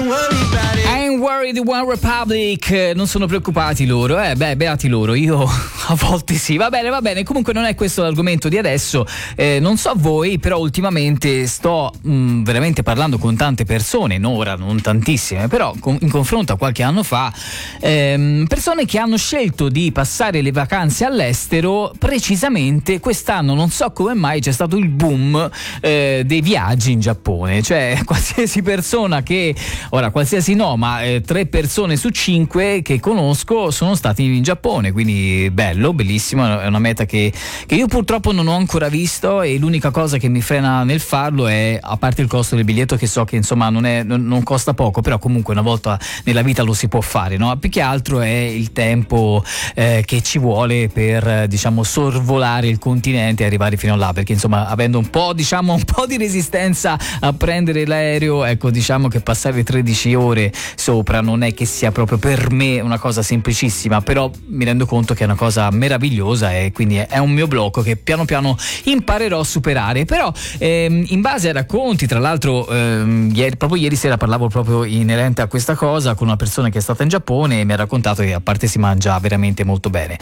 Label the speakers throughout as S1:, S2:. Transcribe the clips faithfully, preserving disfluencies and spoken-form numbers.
S1: I'm worried One Republic, non sono preoccupati loro, eh beh, beati loro, io a volte sì, va bene, va bene, comunque non è questo l'argomento di adesso, eh, non so voi, però ultimamente sto mh, veramente parlando con tante persone, non ora, non tantissime, però con, in confronto a qualche anno fa, ehm, persone che hanno scelto di passare le vacanze all'estero, precisamente quest'anno, non so come mai c'è stato il boom eh, dei viaggi in Giappone, cioè qualsiasi persona che, ora qualsiasi no, ma eh, tre persone su cinque che conosco sono stati in Giappone, quindi bello, bellissimo, è una meta che, che io purtroppo non ho ancora visto, e l'unica cosa che mi frena nel farlo è, a parte il costo del biglietto che so che insomma non, è, non, non costa poco, però comunque una volta nella vita lo si può fare, no? Più che altro è il tempo eh, che ci vuole per diciamo sorvolare il continente e arrivare fino là, perché insomma avendo un po' diciamo un po' di resistenza a prendere l'aereo, ecco, diciamo che passare tredici ore sopra non è che sia proprio per me una cosa semplicissima, però mi rendo conto che è una cosa meravigliosa e quindi è un mio blocco che piano piano imparerò a superare. Però ehm, in base ai racconti, tra l'altro ehm, ieri, proprio ieri sera parlavo proprio inerente a questa cosa con una persona che è stata in Giappone e mi ha raccontato che a parte si mangia veramente molto bene,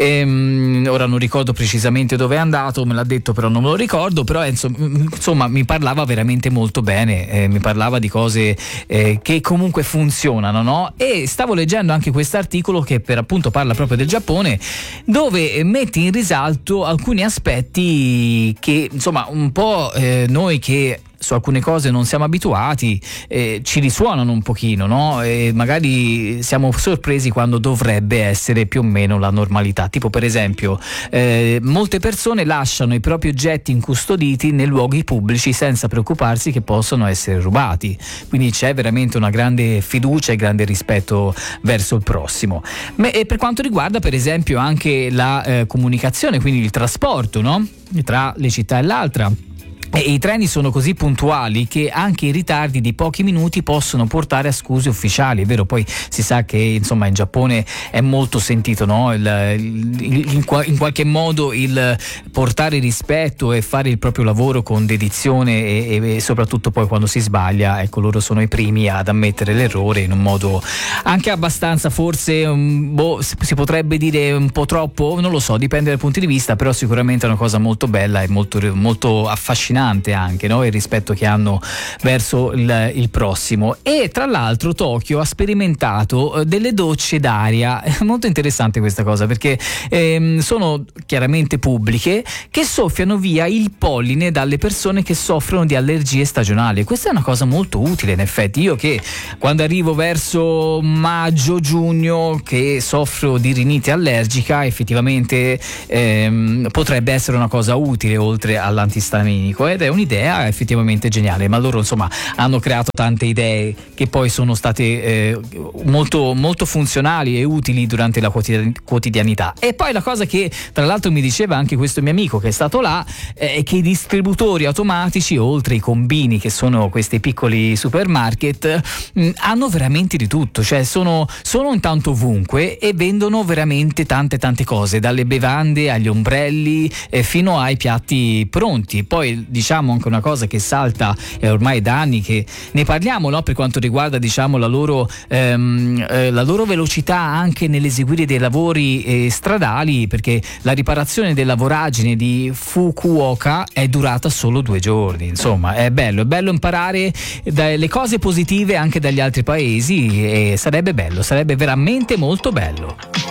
S1: ehm, ora non ricordo precisamente dove è andato, me l'ha detto però non me lo ricordo, però insomma, insomma mi parlava veramente molto bene, eh, mi parlava di cose eh, che comunque funzionano, no? E stavo leggendo anche quest'articolo che per appunto parla proprio del Giappone, dove mette in risalto alcuni aspetti che insomma un po' eh, noi che su alcune cose non siamo abituati eh, ci risuonano un pochino, no? E magari siamo sorpresi quando dovrebbe essere più o meno la normalità. Tipo per esempio eh, molte persone lasciano i propri oggetti incustoditi nei luoghi pubblici senza preoccuparsi che possono essere rubati, quindi c'è veramente una grande fiducia e grande rispetto verso il prossimo. Ma, e per quanto riguarda per esempio anche la eh, comunicazione, quindi il trasporto, no? Tra le città e l'altra. E i treni sono così puntuali che anche i ritardi di pochi minuti possono portare a scuse ufficiali, è vero? Poi si sa che insomma in Giappone è molto sentito, no? il, il, in, in qualche modo il portare rispetto e fare il proprio lavoro con dedizione e, e soprattutto poi quando si sbaglia, ecco, loro sono i primi ad ammettere l'errore in un modo anche abbastanza forse um, boh, si potrebbe dire un po' troppo, non lo so, dipende dai punti di vista, però sicuramente è una cosa molto bella e molto, molto affascinante anche, no? Il rispetto che hanno verso il, il prossimo. E tra l'altro Tokyo ha sperimentato delle docce d'aria, è molto interessante questa cosa perché ehm, sono chiaramente pubbliche, che soffiano via il polline dalle persone che soffrono di allergie stagionali. Questa è una cosa molto utile in effetti. Io che quando arrivo verso maggio giugno che soffro di rinite allergica, effettivamente ehm, potrebbe essere una cosa utile oltre all'antistaminico, ed è un'idea effettivamente geniale. Ma loro insomma hanno creato tante idee che poi sono state eh, molto, molto funzionali e utili durante la quotidianità. E poi la cosa che tra l'altro mi diceva anche questo mio amico che è stato là eh, è che i distributori automatici, oltre i combini che sono questi piccoli supermarket, mh, hanno veramente di tutto, cioè sono, sono intanto ovunque e vendono veramente tante tante cose, dalle bevande agli ombrelli eh, fino ai piatti pronti. Poi diciamo anche una cosa che salta è ormai da anni che ne parliamo, no? Per quanto riguarda diciamo la loro ehm, eh, la loro velocità anche nell'eseguire dei lavori eh, stradali, perché la riparazione della voragine di Fukuoka è durata solo due giorni. Insomma è bello, è bello imparare dalle cose positive anche dagli altri paesi e sarebbe bello, sarebbe veramente molto bello.